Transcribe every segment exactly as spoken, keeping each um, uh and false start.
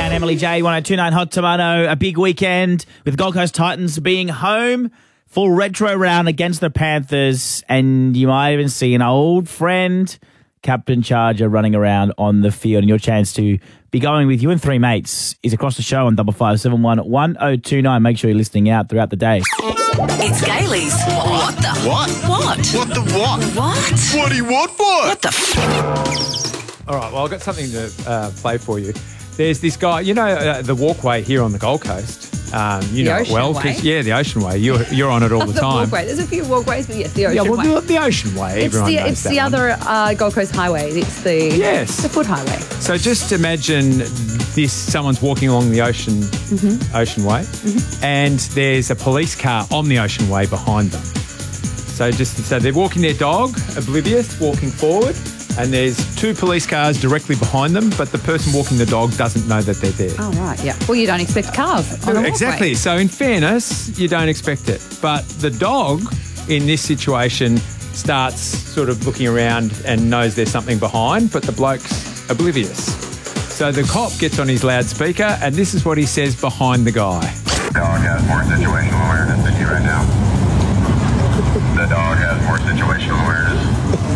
and Emily J, one oh two point nine Hot Tomato. A big weekend with Gold Coast Titans being home. Full retro round against the Panthers. And you might even see an old friend, Captain Charger, running around on the field. And your chance to be going with you and three mates is across the show on double five seven one one oh two nine. Make sure you're listening out throughout the day. It's Gailey's. What the? What? What? What the what? What? What do you want for? What the f- All right, well, I've got something to uh, play for you. There's this guy, you know, uh, the walkway here on the Gold Coast. Um, you The know it Ocean well, Way? 'cause- yeah, the Ocean Way. You're you're on it all the, the time. walkway. There's a few walkways, but yes, the Ocean Yeah, well, Way. the, the Ocean Way. It's everyone the knows it's that the one. other uh, Gold Coast highway. It's the Yes. the foot highway. So just imagine this: someone's walking along the Ocean Mm-hmm. Ocean Way, and there's a police car on the Ocean Way behind them. So just so they're walking their dog, oblivious, walking forward. And there's two police cars directly behind them, but the person walking the dog doesn't know that they're there. Oh right, yeah. Well, you don't expect cars on a walkway. Exactly. So in fairness, you don't expect it. But the dog in this situation starts sort of looking around and knows there's something behind, but the bloke's oblivious. So the cop gets on his loudspeaker and this is what he says behind the guy. Dog has more situational awareness than you right now. The dog has more situational awareness.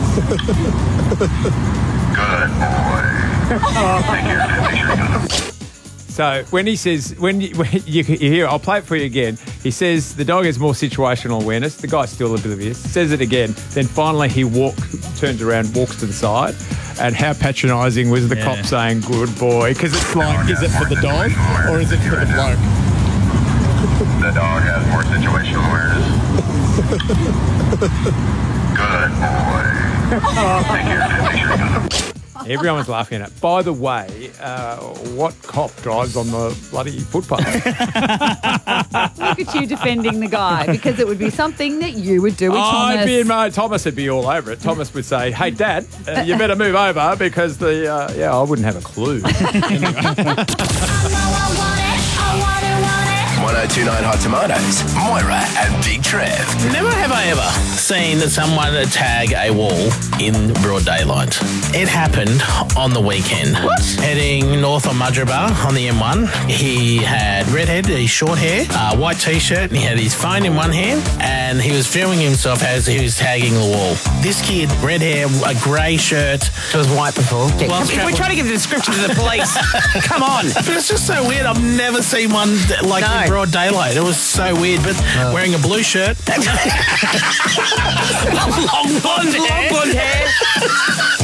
Good boy. Take care of him. Make sure he doesn't. So when he says, when you, when you, you hear, I'll play it for you again. He says the dog has more situational awareness. The guy's still oblivious. Says it again. Then finally he walk, turns around, walks to the side. And how patronising was the Yeah. cop saying, good boy? Because it's like, is it for the dog or is it for the bloke? The dog has more situational awareness. Good boy. Take care of him. Make sure he doesn't. Everyone's laughing at it. By the way, uh, what cop drives on the bloody footpath? Look at you defending the guy because it would be something that you would do with I'd Thomas. be in my, Thomas would be all over it. Thomas would say, hey, Dad, uh, you better move over because the, uh, yeah, I wouldn't have a clue. one oh two point nine Hot Tomatoes, Moira and Big Trev. Never have I ever seen someone tag a wall in broad daylight. It happened on the weekend. What? Heading north on Mudgeeraba on the M one. He had red hair, his short hair, uh, white t-shirt, and he had his phone in one hand, and he was filming himself as he was tagging the wall. This kid, red hair, a grey shirt. It was white before. Well, if we're trying to give the description to the police, come on. But it's just so weird. I've never seen one like No. in broad daylight. It was so weird, but wearing a blue shirt. Long blonde hair. Long blonde hair.